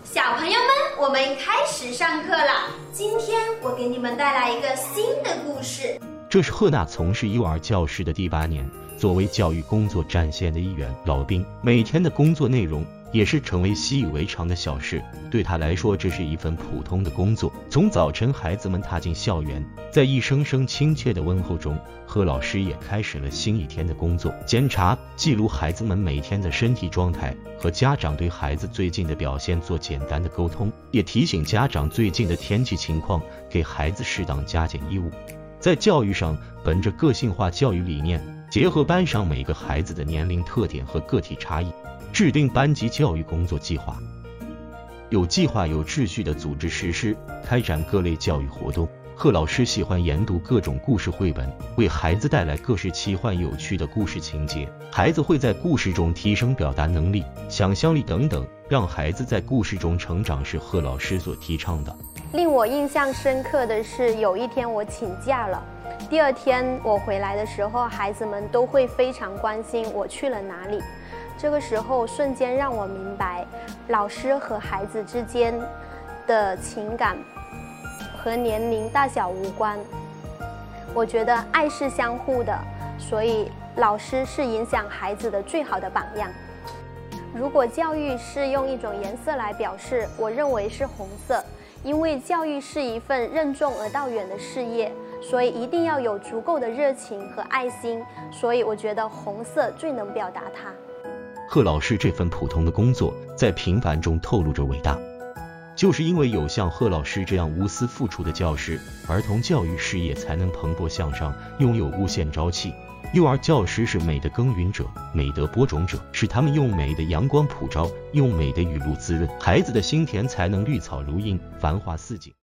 小朋友们，我们开始上课了。今天我给你们带来一个新的故事。 这是赫娜从事幼儿教师的第8年，作为教育工作战线的一员，老兵每天的工作内容也是成为习以为常的小事。对他来说，这是一份普通的工作。从早晨孩子们踏进校园，在一声声亲切的问候中，贺老师也开始了新一天的工作，检查记录孩子们每天的身体状态，和家长对孩子最近的表现做简单的沟通，也提醒家长最近的天气情况，给孩子适当加减衣物。在教育上，本着个性化教育理念，结合班上每个孩子的年龄特点和个体差异，制定班级教育工作计划，有计划有秩序地组织实施，开展各类教育活动。贺老师喜欢研读各种故事绘本，为孩子带来各式奇幻有趣的故事情节。孩子会在故事中提升表达能力、想象力等等，让孩子在故事中成长是贺老师所提倡的。 令我印象深刻的是，有一天我请假了，第二天我回来的时候，孩子们都会非常关心我去了哪里。这个时候瞬间让我明白，老师和孩子之间的情感和年龄大小无关。我觉得爱是相互的，所以老师是影响孩子的最好的榜样。如果教育是用一种颜色来表示，我认为是红色，因为教育是一份任重而道远的事业，所以一定要有足够的热情和爱心，所以我觉得红色最能表达它。 贺老师这份普通的工作，在平凡中透露着伟大。就是因为有像贺老师这样无私付出的教师，儿童教育事业才能蓬勃向上，拥有无限朝气。幼儿教师是美的耕耘者，美德播种者，是他们用美的阳光普照，用美的雨露滋润孩子的心田，才能绿草如茵，繁花似锦。